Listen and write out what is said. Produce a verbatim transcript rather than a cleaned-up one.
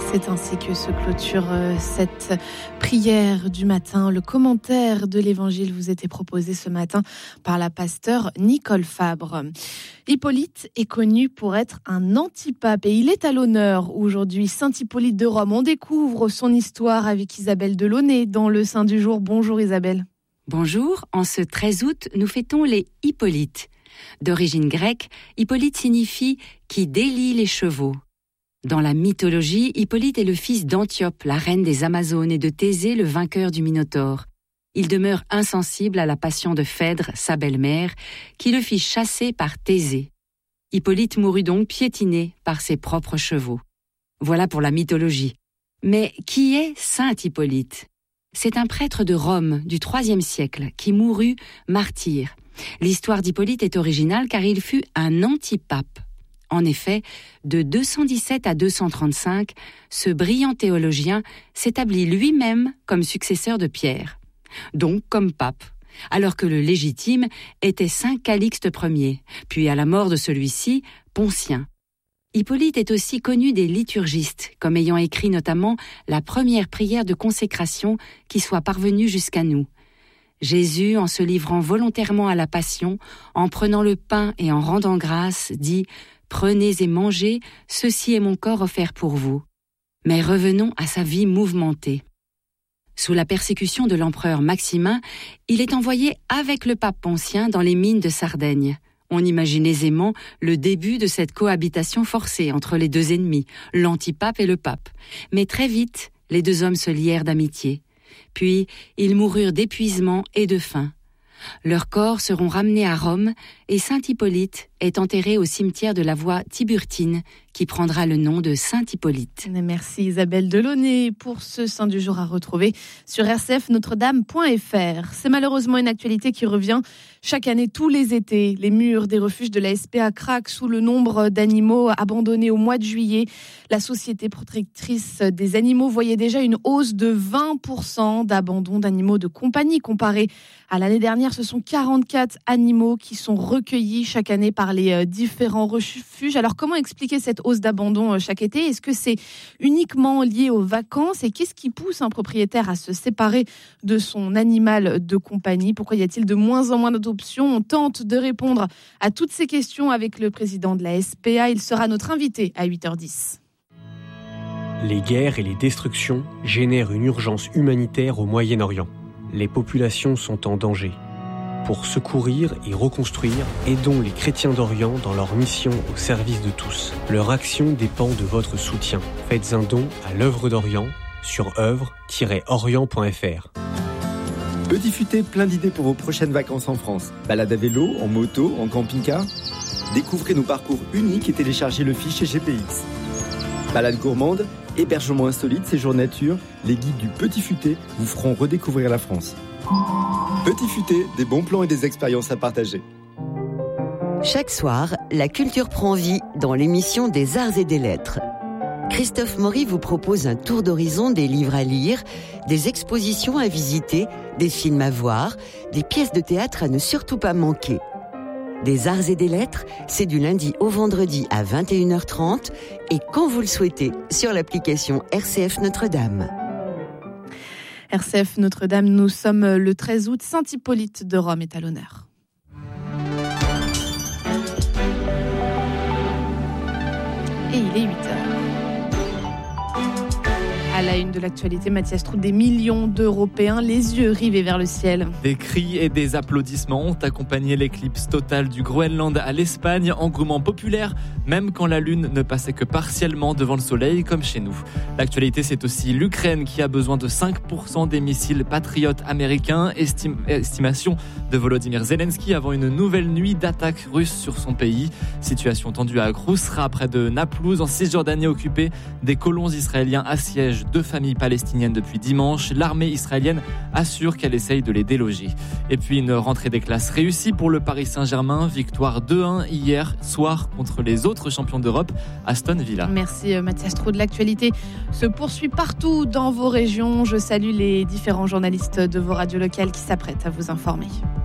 C'est ainsi que se clôture cette prière du matin. Le commentaire de l'Évangile vous était proposé ce matin par la pasteure Nicole Fabre. Hippolyte est connu pour être un antipape et il est à l'honneur aujourd'hui. Saint Hippolyte de Rome, on découvre son histoire avec Isabelle Delaunay dans le Saint du jour. Bonjour Isabelle. Bonjour, en ce treize août, nous fêtons les Hippolytes. D'origine grecque, Hippolyte signifie « qui délie les chevaux ». Dans la mythologie, Hippolyte est le fils d'Antiope, la reine des Amazones, et de Thésée, le vainqueur du Minotaure. Il demeure insensible à la passion de Phèdre, sa belle-mère, qui le fit chasser par Thésée. Hippolyte mourut donc piétiné par ses propres chevaux. Voilà pour la mythologie. Mais qui est Saint Hippolyte ? C'est un prêtre de Rome du troisième siècle qui mourut martyr. L'histoire d'Hippolyte est originale car il fut un antipape. En effet, de deux cent dix-sept à deux cent trente-cinq, ce brillant théologien s'établit lui-même comme successeur de Pierre, donc comme pape, alors que le légitime était Saint Calixte Ier, puis à la mort de celui-ci, Poncien. Hippolyte est aussi connu des liturgistes, comme ayant écrit notamment la première prière de consécration qui soit parvenue jusqu'à nous. Jésus, en se livrant volontairement à la passion, en prenant le pain et en rendant grâce, dit « Prenez et mangez, ceci est mon corps offert pour vous. » Mais revenons à sa vie mouvementée. Sous la persécution de l'empereur Maximin, il est envoyé avec le pape Poncien dans les mines de Sardaigne. On imagine aisément le début de cette cohabitation forcée entre les deux ennemis, l'antipape et le pape. Mais très vite, les deux hommes se lièrent d'amitié. Puis, ils moururent d'épuisement et de faim. Leurs corps seront ramenés à Rome et Saint Hippolyte est enterré au cimetière de la voie Tiburtine qui prendra le nom de Saint Hippolyte. Merci Isabelle Delaunay pour ce Saint du jour à retrouver sur r c f notre dame point f r. C'est malheureusement une actualité qui revient chaque année tous les étés. Les murs des refuges de la S P A craquent sous le nombre d'animaux abandonnés au mois de juillet. La Société protectrice des animaux voyait déjà une hausse de vingt pour cent d'abandon d'animaux de compagnie comparé à l'année dernière. Ce sont quarante-quatre animaux qui sont recueillis chaque année par les différents refuges. Alors comment expliquer cette hausse d'abandon chaque été ? Est-ce que c'est uniquement lié aux vacances ? Et qu'est-ce qui pousse un propriétaire à se séparer de son animal de compagnie ? Pourquoi y a-t-il de moins en moins d'adoptions ? On tente de répondre à toutes ces questions avec le président de la S P A. Il sera notre invité à huit heures dix. Les guerres et les destructions génèrent une urgence humanitaire au Moyen-Orient. Les populations sont en danger. Pour secourir et reconstruire, aidons les chrétiens d'Orient dans leur mission au service de tous. Leur action dépend de votre soutien. Faites un don à l'œuvre d'Orient sur œuvre tiret orient point f r. Petit Futé, plein d'idées pour vos prochaines vacances en France. Balade à vélo, en moto, en camping-car. Découvrez nos parcours uniques et téléchargez le fichier G P X. Balade gourmande, hébergement insolite, séjour nature, les guides du Petit Futé vous feront redécouvrir la France. Petit Futé, des bons plans et des expériences à partager. Chaque soir, la culture prend vie dans l'émission des Arts et des Lettres. Christophe Maury vous propose un tour d'horizon des livres à lire, des expositions à visiter, des films à voir, des pièces de théâtre à ne surtout pas manquer. Des Arts et des Lettres, c'est du lundi au vendredi à vingt et une heures trente et quand vous le souhaitez sur l'application R C F Notre-Dame. R C F Notre-Dame, nous sommes le treize août, Saint Hippolyte de Rome est à l'honneur. Et il est huit heures. À la une de l'actualité, Mathias Trout, des millions d'Européens, les yeux rivés vers le ciel. Des cris et des applaudissements ont accompagné l'éclipse totale du Groenland à l'Espagne, engouement populaire, même quand la lune ne passait que partiellement devant le soleil, comme chez nous. L'actualité, c'est aussi l'Ukraine qui a besoin de cinq pour cent des missiles patriotes américains, Estim- estimation de Volodymyr Zelensky avant une nouvelle nuit d'attaques russes sur son pays. Situation tendue à Grousra, près de Naplouse, en Cisjordanie occupée. Des colons israéliens assiègent deux familles palestiniennes depuis dimanche. L'armée israélienne assure qu'elle essaye de les déloger. Et puis une rentrée des classes réussie pour le Paris Saint-Germain. Victoire deux un hier soir contre les autres champions d'Europe, Aston Villa. Merci Mathias Trout. L'actualité se poursuit partout dans vos régions. Je salue les différents journalistes de vos radios locales qui s'apprêtent à vous informer.